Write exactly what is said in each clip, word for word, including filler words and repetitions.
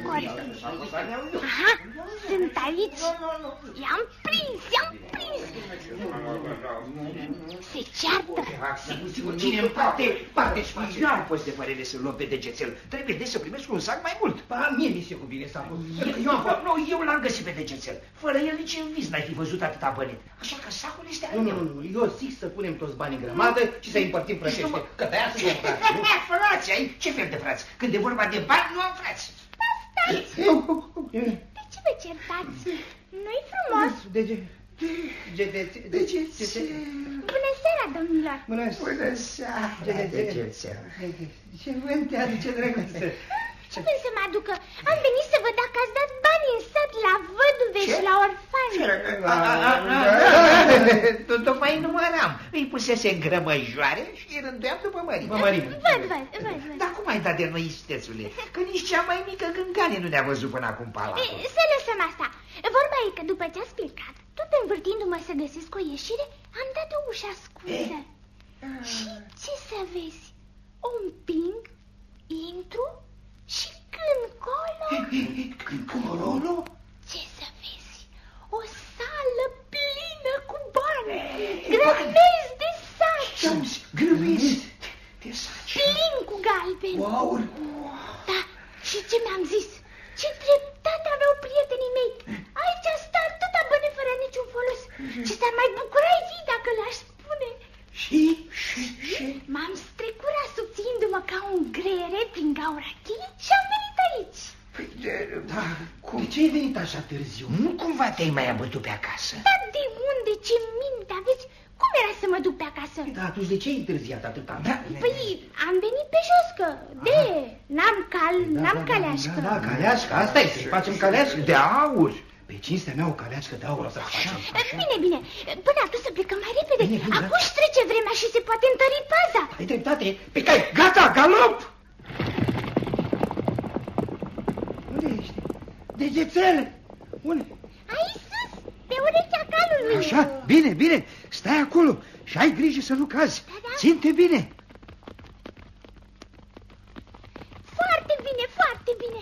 scori. Aha, sunt aici. I-am prins, i-am prins. Se ceartă. Cine în parte, parte și nici n-am fost de părere să-l luăm pe degețel. Trebuie de să primesc un sac mai mult. Ba, mie mi se cuvine sacul. Eu am fost, nu, eu l-am găsit pe degețel. Fără el nici în vis n-ai fi văzut atâta bani. Așa că sacul este al Nu, meu. nu, nu, eu zic să punem toți banii în grămadă și să-i împărțim frățește. Că de-aia suntem frați, nu? Frați, ai? Ce fel de frați? Când e vorba de bani, nu am frați. Stați! De ce vă certați? Nu-i frumos? De ce? De ce? De ce? Bună seara, domnilor! Bună seara, degețel. Ce vânt te aduce, drăguță? Ce vrei să mă aducă? Am venit să văd dacă ați dat bani în sat la văduve și la orfani. Tocmai număram. Îi pusese în grămăjoare și îi rânduiam după mărime. Văd, văd, văd, văd. Dar cum ai dat de noi, istețule? Că nici cea mai mică gângane nu ne-a văzut până acum palatul. Să lăsăm asta. Vorba e că după ce ați plecat, tot învârtindu-mă să găsesc o ieșire, am dat o ușă ascunsă. Și ce să vezi? O împing, intru și când colo... Când colo? Ce să vezi? O sală plină cu bani, grămezi de saci. Grămezi de saci. Plin cu galbeni. Wow! Da, și ce mi-am zis? Ce dreptate aveau prietenii mei. Aici stă atâta bani fără niciun folos. Ce s-ar mai bucura ei dacă le-aș spune. Și? Și? Și? M-am strecurat subțindu-mă ca un greiere prin gaura cheii și am venit aici. Păi, de, Da, cum? De ce ai venit așa târziu? nu cumva te-ai mai abătut pe acasă? Dar de unde? Ce minte aveți? Cum era să mă duc pe acasă? Da, atunci de ce ai întârziat atâta? Da. Păi, am venit pe jos, că de, n-am cal, n-am caleașcă. Da, da, caleașcă, asta e, să-i facem caleașcă. De aur. Pe cinstea mea o caleașcă de aur o să facem. Bine, bine, până atunci să plecăm mai repede. Bine, bine, Acum își trece vremea și se poate întări paza. Ai dreptate. Pe cai, gata, galop! Unde ești? Degețel! Unde? Aici sus, pe urechea calului. Așa, bine, bine, stai acolo și ai grijă să nu cazi. Da, da. Ține-te bine. Foarte bine, foarte bine.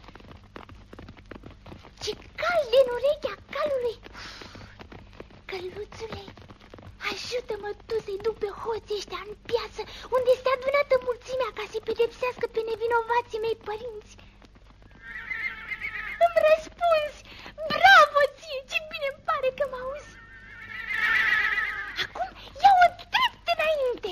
Ce cald e în urechea calului. Căluțule, ajută-mă tu să-i duc pe hoții ăștia în piață, unde este adunată mulțimea ca să-i pedepsească pe nevinovații mei părinți. Îmi răspunzi! Bravo ție! Ce bine îmi pare că mă auzi! Acum ia-o drept înainte!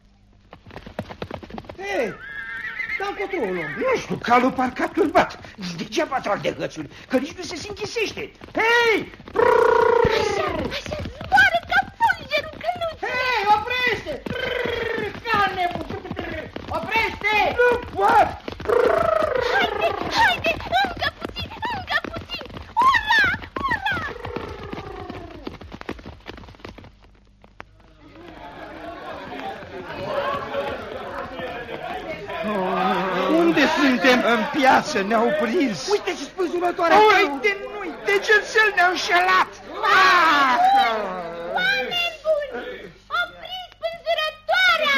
Hei, dar încotro o luăm. Nu știu, calul parcă a turbat. Degeaba trag de hățuri, că nici nu se închisește. Hei! Așa, așa, zboară ca fulgerul căluțule! Hei, oprește! Ca nebun! Oprește! Nu pot! Haide, haide, încă puțin, încă puțin! Ura, ura! Unde suntem? În piață ne-au prins. Uite și spânzurătoarea! Uite, nu-i, degețel ne-au înșelat. Ah! Oameni buni! Opriți spânzurătoarea!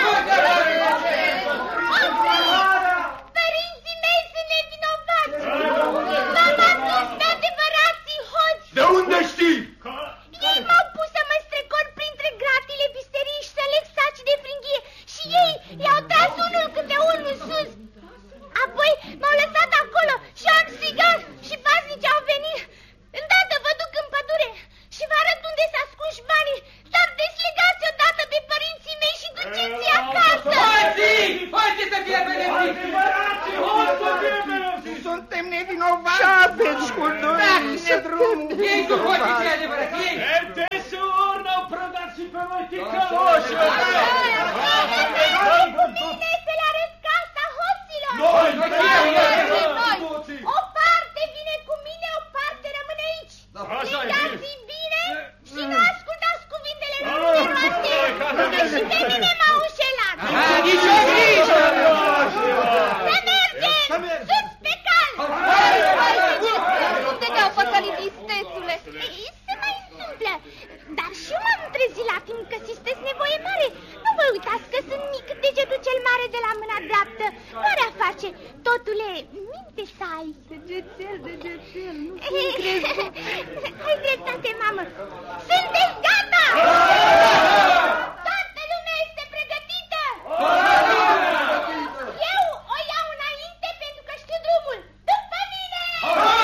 Părinții mei sunt nevinovați! V-am adus pe adevărații hoți! De unde știi? Ei m-au pus să mă strecor printre gratile visterii și să leg saci de fringhie și ei i-au tras unul câte unul sus. Apoi m-au lăsat acolo și am strigat și paznicii au venit. Îndată vă duc în pădure și vă arăt unde s-a ascuns banii, dar deslegați odată pe părinții mei și duceți-i acasă. Hoții! Hoții să fie pedepsiți! Suntem nevinovați. Ce aveți cu noi? Dați-ne drumul! Ei cu hoții cei adevărați! Ei! Deseur n-au prădat și pe noi ticăloși! Cu mine să le arăt casa hoților. Noi, O parte vine cu mine, o parte rămâne aici. Așa e Țigați bine și nu ascultați cuvintele lui noastre, că și pe mine m-au înșelat. Nici o grijă! Să mergem! Sus pe cal! Nu te dau păcălit, istețule. Se mai întâmplă, dar și eu m-am trezit la timp că sunteți nevoie mare. Nu vă uitați că sunt mic, degetul cel mare de la mâna dreaptă. Care a face face. Totule, minte să ai. Degețel, degețel, nu fi crezut.